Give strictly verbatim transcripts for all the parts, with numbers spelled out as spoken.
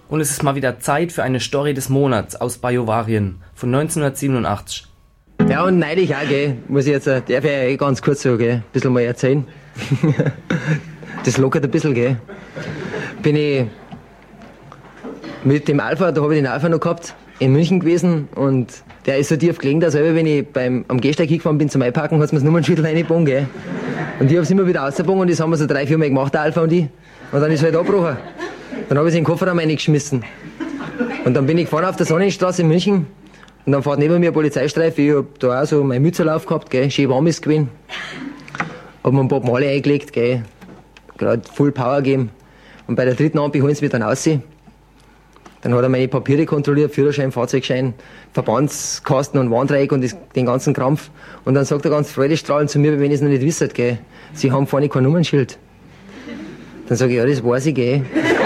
Und es ist mal wieder Zeit für eine Story des Monats aus Bajuwarien von neunzehnhundertsiebenundachtzig. Ja, und neulich auch, gell, muss ich jetzt, darf ich ja eh ganz kurz so, gell, ein bisschen mal erzählen. Das lockert ein bisschen, gell. Bin ich mit dem Alpha, da habe ich den Alpha noch gehabt, in München gewesen und der ist so tief gelegen, dass selber, wenn ich beim, am Gehsteig hingefahren bin zum Einparken, hat es mir das Nummernschüttel reingebogen, gell. Und ich habe es immer wieder rausgebogen und das haben wir so drei, vier Mal gemacht, der Alpha und ich. Und dann ist es halt abgebrochen. Dann habe ich es in den Kofferraum reingeschmissen. Und dann bin ich gefahren auf der Sonnenstraße in München und dann fährt neben mir eine Polizeistreife. Ich hab da auch so meine Mütze aufgehabt, gell, schön warm ist gewesen. Hab mir ein paar Male eingelegt, gell, gerade Full Power gegeben. Und bei der dritten Ampel holen sie mich dann raus. Dann hat er meine Papiere kontrolliert, Führerschein, Fahrzeugschein, Verbandskasten und Warndreieck und das, den ganzen Krampf. Und dann sagt er ganz freudestrahlend zu mir, wenn ich es noch nicht wisst, gell, Sie haben vorne kein Nummernschild. Dann sage ich, ja, das weiß ich, gell.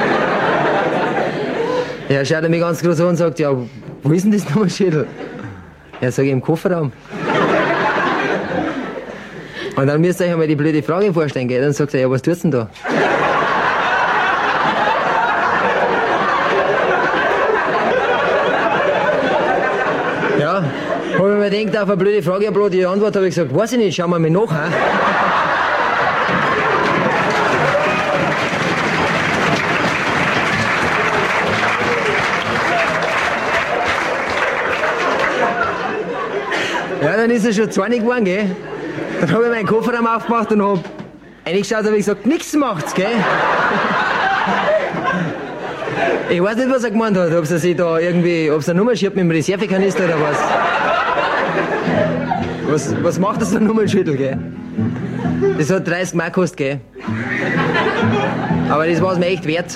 Ja, schaut er mich ganz groß an und sagt, ja, wo ist denn das Nummernschild? Ja, sage ich, im Kofferraum. Und dann müsst ihr euch einmal die blöde Frage vorstellen, gell. Dann sagt er, ja, was tust du denn da? Ja, habe ich mir gedacht, auf eine blöde Frage, eine blöde Antwort, habe ich gesagt, weiß ich nicht, schauen wir mal nach. He? Ja, dann ist er schon zornig geworden, gell. Dann habe ich meinen Kofferraum aufgemacht und habe reingeschaut und habe gesagt, nichts macht's, gell. Ich weiß nicht, was er gemeint hat, ob er sich da irgendwie, ob es eine Nummer schiebt mit dem Reservekanister oder was. Was, was macht das für ein Nummernschüttel, gell? Das hat dreißig Mark gekostet, gell? Aber das war es mir echt wert.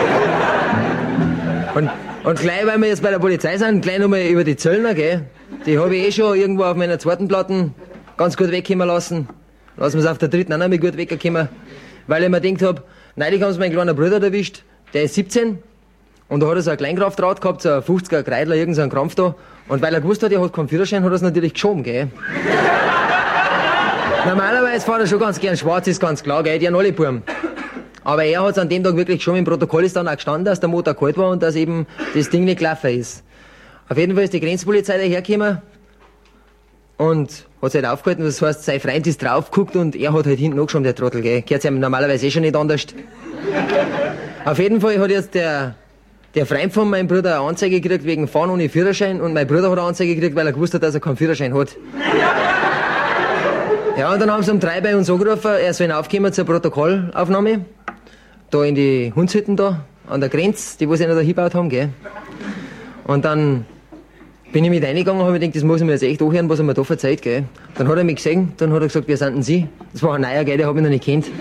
Und, und gleich, weil wir jetzt bei der Polizei sind, gleich nochmal über die Zöllner, gell? Die habe ich eh schon irgendwo auf meiner zweiten Platte ganz gut wegkommen lassen. Lassen wir es auf der dritten auch noch mal gut wegkommen. Weil ich mir gedacht habe, neulich haben sie meinen kleinen Bruder erwischt, der ist siebzehn. Und da hat er so ein Kleinkraftrad gehabt, so ein fünfziger Kreidler, irgend so ein Krampf da. Und weil er gewusst hat, er hat keinen Führerschein, hat er es natürlich geschoben, gell. Normalerweise fährt er schon ganz gern schwarz, ist ganz klar, gell, die haben alle Buben. Aber er hat es an dem Tag wirklich schon, im Protokoll ist dann auch gestanden, dass der Motor kalt war und dass eben das Ding nicht gelaufen ist. Auf jeden Fall ist die Grenzpolizei dahergekommen und hat sich halt aufgehalten, das heißt, sein Freund ist drauf geguckt und er hat halt hinten angeschoben, der Trottel, gell. Gehört sich normalerweise eh schon nicht anders. Auf jeden Fall hat jetzt der, der Freund von meinem Bruder eine Anzeige gekriegt wegen Fahren ohne Führerschein und mein Bruder hat eine Anzeige gekriegt, weil er gewusst hat, dass er keinen Führerschein hat. Ja, und dann haben sie um drei bei uns angerufen, er soll aufkommen zur Protokollaufnahme. Da in die Hundshütten da, an der Grenze, die wo sie noch da hingebaut haben, gell. Und dann bin ich mit reingegangen und habe mir gedacht, das muss ich mir jetzt echt anhören, was er mir da verzeiht, gell. Dann hat er mich gesehen, dann hat er gesagt, wer sind denn Sie? Das war ein neuer, gell, der hab ich noch nicht kennt.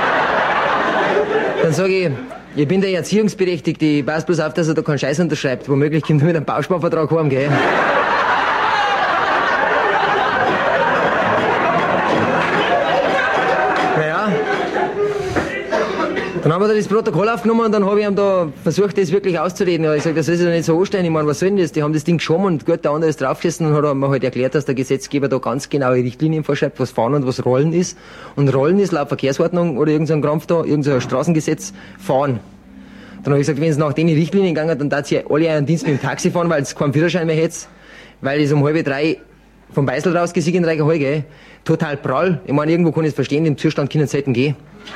Dann sage ich, ich bin der Erziehungsberechtigte, ich passe bloß auf, dass er da keinen Scheiß unterschreibt. Womöglich kommt er mit einem Bausparvertrag heim, gell. Naja. Dann haben wir da das Protokoll aufgenommen und dann habe ich ihm da versucht, das wirklich auszureden. Ja, ich sage, das soll sich doch nicht so anstellen. Ich meine, was soll denn das? Die haben das Ding geschoben und gut, der andere ist draufgesessen und hat mir halt erklärt, dass der Gesetzgeber da ganz genaue Richtlinien vorschreibt, was Fahren und was Rollen ist. Und Rollen ist laut Verkehrsordnung oder irgendein Krampf da, irgendein Straßengesetz, Fahren. Dann habe ich gesagt, wenn es nach den Richtlinien gegangen, dann darf sie alle einen Dienst mit dem Taxi fahren, weil es keinen Führerschein mehr hätte. Weil es um halb drei vom Beisel rausgesiegt in Reichenhall, gell. Total prall. Ich meine, irgendwo kann ich es verstehen, im Zustand können sie selten gehen.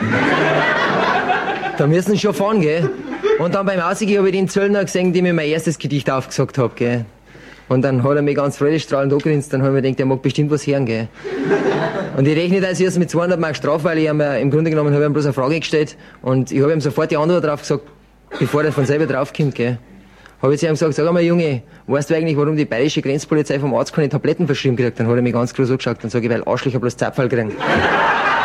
Da müssen sie schon fahren, gell. Und dann beim Ausgehen habe ich den Zöllner gesehen, dem ich mein erstes Gedicht aufgesagt habe, gell. Und dann hat er mich ganz freudestrahlend angegrinst, dann habe ich mir gedacht, der mag bestimmt was hören, gell. Und ich rechne das jetzt mit zweihundert Mark Strafe, weil ich ihm im Grunde genommen habe ich ihm bloß eine Frage gestellt und ich habe ihm sofort die Antwort drauf gesagt, bevor er von selber draufkommt, gell. Habe ich zu ihm gesagt, sag einmal, Junge, weißt du eigentlich, warum die bayerische Grenzpolizei vom Arzt keine Tabletten verschrieben kriegt? Dann hat er mich ganz groß angeschaut und sage ich, weil Arschlöcher bloß Zapferl kriegen.